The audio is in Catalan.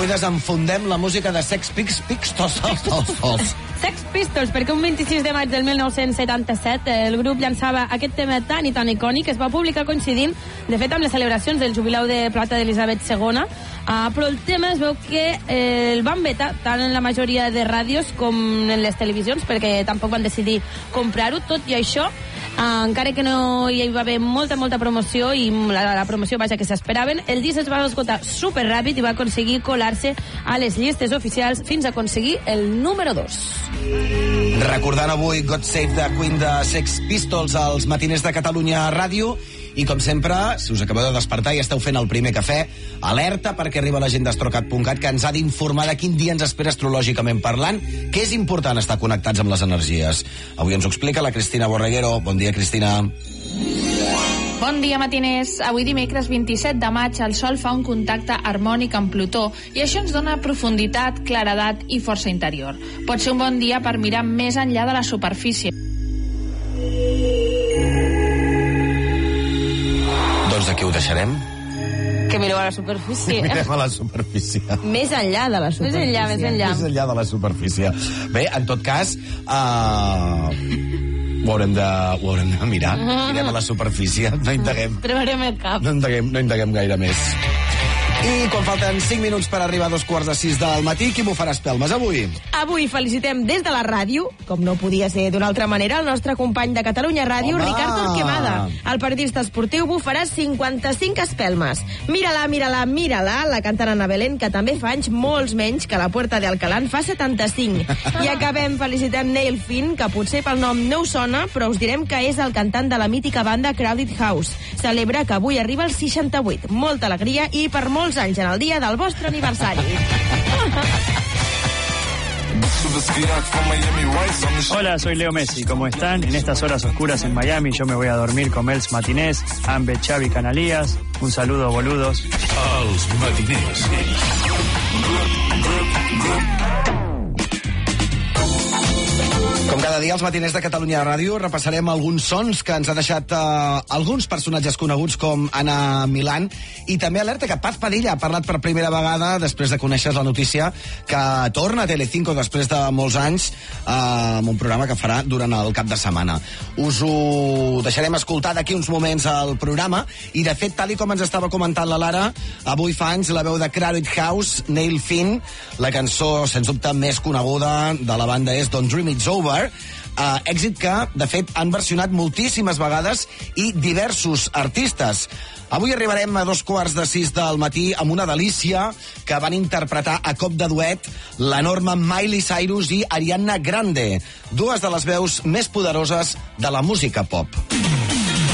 avui desenfundem la música de Sex Pistols. Sex Pistols, perquè un 26 de maig del 1977 el grup llançava aquest tema tan i tan icònic, es va publicar coincidint, de fet, amb les celebracions del jubilau de plata d'Elisabet II, però el tema es veu que el van vetar tant en la majoria de ràdios com en les televisions, perquè tampoc van decidir comprar-ho. Tot i això, encara que no hi va haver molta promoció i la promoció vaja que s'esperaven, el disc es va esgotar superràpid i va aconseguir colar-se a les llistes oficials fins a aconseguir el número 2. Recordant avui God Save the Queen de Sex Pistols als matiners de Catalunya Ràdio. I com sempre, si us acabeu de despertar i esteu fent el primer cafè, alerta perquè arriba la gent d'Astrocat.cat que ens ha d'informar de quin dia ens espera astrològicament parlant, que és important estar connectats amb les energies. Avui ens ho explica la Cristina Borreguero. Bon dia, Cristina. Bon dia, matiners. Avui dimecres 27 de maig el Sol fa un contacte harmònic amb Plutó i això ens dona profunditat, claredat i força interior. Pot ser un bon dia per mirar més enllà de la superfície. Doncs aquí ho deixarem. Que mireu a la superfície. Mirem a la superfície. Més enllà de la superfície. Més enllà. Més enllà de la superfície. Bé, en tot cas, ho haurem de mirar. Mirem a la superfície. No indaguem. Treurem el cap. No indaguem gaire més. I quan falten 5 minuts per arribar a 5:45 del matí, qui m'ho farà espelmes avui? Avui felicitem des de la ràdio, com no podia ser d'una altra manera, el nostre company de Catalunya Ràdio, Ricard Torquemada. El periodista esportiu bufarà 55 espelmes. Mírala, la cantant Ana Belén, que també fa anys molts menys que la Puerta de Alcalá, fa 75. I acabem felicitant Neil Finn, que potser pel nom no us sona, però us direm que és el cantant de la mítica banda Crowded House. Celebra que avui arriba al 68. Molta alegria i per molts anys en el dia del vostre aniversari. Hola, soy Leo Messi. ¿Cómo están? En estas horas oscuras en Miami yo me voy a dormir con Els Matiners, Ambe, Xavi, Canalías. Un saludo, boludos. Els Matiners. Com cada dia, als matiners de Catalunya Ràdio repassarem alguns sons que ens ha deixat alguns personatges coneguts com Ana Milán, i també alerta que Paz Padilla ha parlat per primera vegada després de conèixer la notícia que torna a Telecinco després de molts anys amb un programa que farà durant el cap de setmana. Us ho deixarem escoltar d'aquí uns moments al programa, i de fet, tal i com ens estava comentant la Lara, avui fa anys la veu de Crowded House, Neil Finn. La cançó, sens dubte, més coneguda de la banda és Don't Dream It's Over, èxit que, de fet, han versionat moltíssimes vegades i diversos artistes. Avui arribarem a 5:45 del matí amb una delícia que van interpretar a cop de duet l'enorme Miley Cyrus i Ariana Grande, dues de les veus més poderoses de la música pop.